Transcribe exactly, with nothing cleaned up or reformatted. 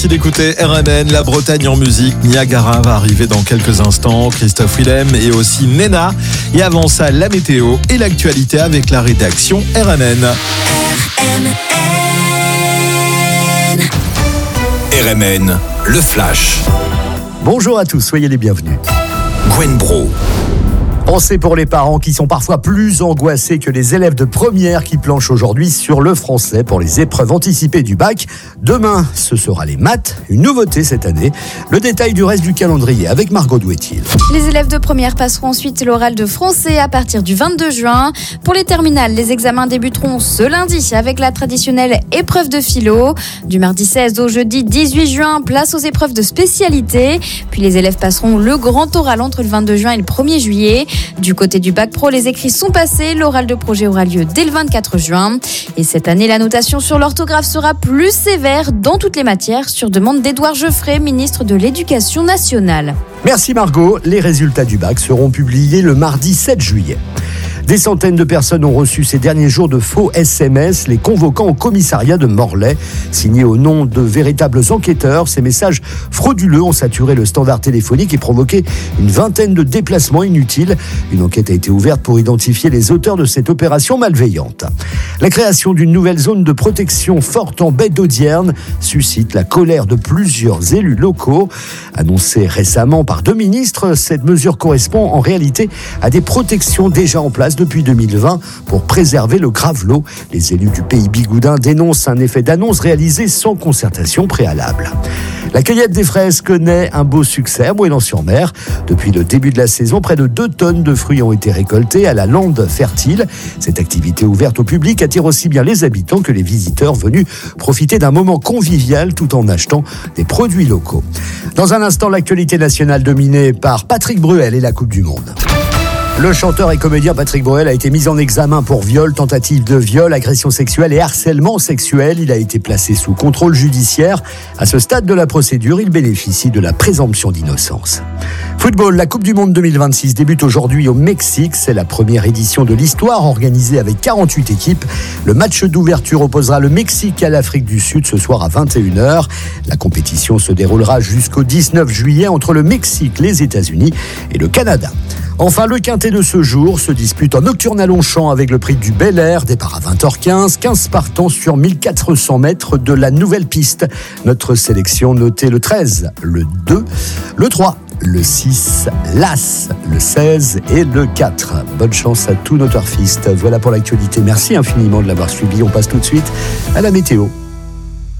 merci d'écouter R M N, la Bretagne en musique. Niagara va arriver dans quelques instants, Christophe Willem et aussi Nena. Et avant ça, la météo et l'actualité avec la rédaction R M N. R M N. R M N, le flash. Bonjour à tous, soyez les bienvenus. Gwen Bro. Pensez pour les parents qui sont parfois plus angoissés que les élèves de première qui planchent aujourd'hui sur le français pour les épreuves anticipées du bac. Demain, ce sera les maths, une nouveauté cette année. Le détail du reste du calendrier avec Margot Douetil. Les élèves de première passeront ensuite l'oral de français à partir du vingt-deux juin. Pour les terminales, les examens débuteront ce lundi avec la traditionnelle épreuve de philo. Du mardi seize au jeudi dix-huit juin, place aux épreuves de spécialité. Puis les élèves passeront le grand oral entre le vingt-deux juin et le premier juillet. Du côté du bac pro, les écrits sont passés. L'oral de projet aura lieu dès le vingt-quatre juin. Et cette année, la notation sur l'orthographe sera plus sévère dans toutes les matières, sur demande d'Édouard Geoffrey, ministre de l'Éducation nationale. Merci Margot. Les résultats du bac seront publiés le mardi sept juillet. Des centaines de personnes ont reçu ces derniers jours de faux S M S, les convoquant au commissariat de Morlaix. Signés au nom de véritables enquêteurs, ces messages frauduleux ont saturé le standard téléphonique et provoqué une vingtaine de déplacements inutiles. Une enquête a été ouverte pour identifier les auteurs de cette opération malveillante. La création d'une nouvelle zone de protection forte en baie d'Audierne suscite la colère de plusieurs élus locaux. Annoncée récemment par deux ministres, cette mesure correspond en réalité à des protections déjà en place depuis deux mille vingt pour préserver le gravelot. Les élus du Pays Bigoudin dénoncent un effet d'annonce réalisé sans concertation préalable. La cueillette des fraises connaît un beau succès à Moëlan-sur-Mer. Depuis le début de la saison, près de deux tonnes de fruits ont été récoltés à la lande fertile. Cette activité ouverte au public attire aussi bien les habitants que les visiteurs venus profiter d'un moment convivial tout en achetant des produits locaux. Dans un instant, l'actualité nationale dominée par Patrick Bruel et la Coupe du Monde. Le chanteur et comédien Patrick Bruel a été mis en examen pour viol, tentative de viol, agression sexuelle et harcèlement sexuel. Il a été placé sous contrôle judiciaire. À ce stade de la procédure, il bénéficie de la présomption d'innocence. Football, la Coupe du Monde deux mille vingt-six débute aujourd'hui au Mexique. C'est la première édition de l'histoire organisée avec quarante-huit équipes. Le match d'ouverture opposera le Mexique à l'Afrique du Sud ce soir à vingt et une heures. La compétition se déroulera jusqu'au dix-neuf juillet entre le Mexique, les États-Unis et le Canada. Enfin, le quintet de ce jour se dispute en nocturne à Longchamp avec le prix du Bel Air. Départ à vingt heures quinze, quinze partants sur mille quatre cents mètres de la nouvelle piste. Notre sélection notée le treize, le deux, le trois, le six, l'As, le seize et le quatre. Bonne chance à tous nos turfistes. Voilà pour l'actualité. Merci infiniment de l'avoir suivi. On passe tout de suite à la météo.